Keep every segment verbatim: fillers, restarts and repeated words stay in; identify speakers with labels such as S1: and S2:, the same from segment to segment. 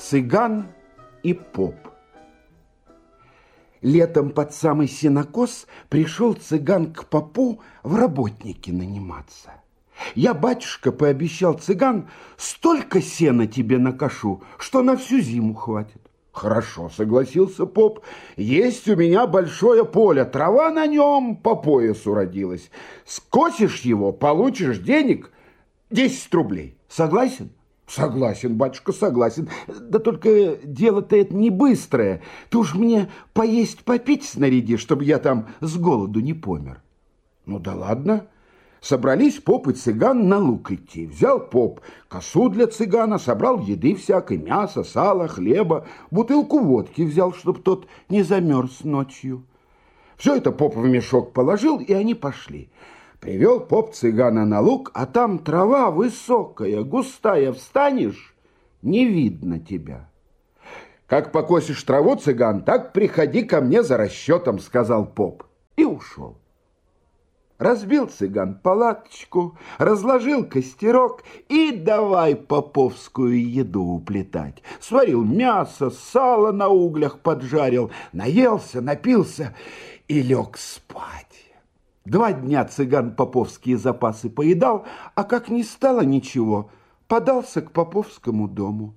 S1: Цыган и поп. Летом под самый сенокос пришел цыган к попу в работники наниматься. Я, батюшка, пообещал, цыган, столько сена тебе накошу, что на всю зиму хватит. Хорошо, согласился поп, есть у меня большое поле, трава на нем по поясу родилась. Скосишь его, получишь денег десять рублей. Согласен? Согласен, батюшка, согласен. Да только дело-то это не быстрое. Ты уж мне поесть попить снаряди, чтобы я там с голоду не помер. Ну да ладно. Собрались поп и цыган на луг идти. Взял поп косу для цыгана, собрал еды всякой, мяса, сала, хлеба, бутылку водки взял, чтоб тот не замерз ночью. Все это поп в мешок положил, и они пошли. Привел поп цыгана на луг, а там трава высокая, густая. Встанешь, не видно тебя. Как покосишь траву, цыган, так приходи ко мне за расчетом, сказал поп. И ушел. Разбил цыган палаточку, разложил костерок и давай поповскую еду уплетать. Сварил мясо, сало на углях поджарил, наелся, напился и лег спать. Два дня цыган поповские запасы поедал, а как не стало ничего, подался к поповскому дому.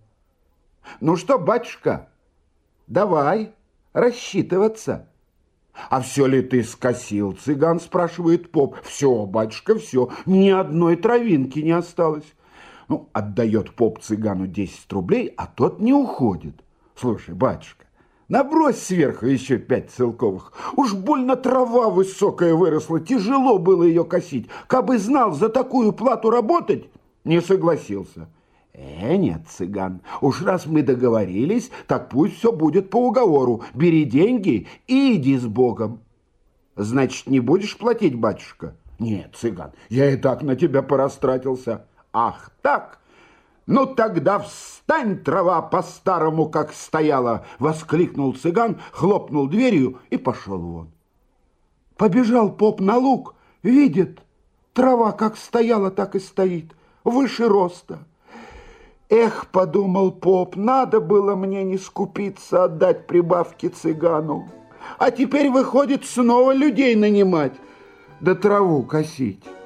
S1: Ну что, батюшка, давай рассчитываться. А все ли ты скосил, цыган, спрашивает поп. Все, батюшка, все, ни одной травинки не осталось. Ну, отдает поп цыгану десять рублей, а тот не уходит. Слушай, батюшка, набрось сверху еще пять целковых. Уж больно трава высокая выросла, тяжело было ее косить. Кабы знал за такую плату работать, не согласился. Э, нет, цыган, уж раз мы договорились, так пусть все будет по уговору. Бери деньги и иди с Богом. Значит, не будешь платить, батюшка? Нет, цыган, я и так на тебя порастратился. Ах, так? Ну, тогда встань, трава, по-старому, как стояла, воскликнул цыган, хлопнул дверью и пошел вон. Побежал поп на луг, видит, трава как стояла, так и стоит, выше роста. Эх, подумал поп, надо было мне не скупиться, отдать прибавки цыгану. А теперь выходит снова людей нанимать, да траву косить.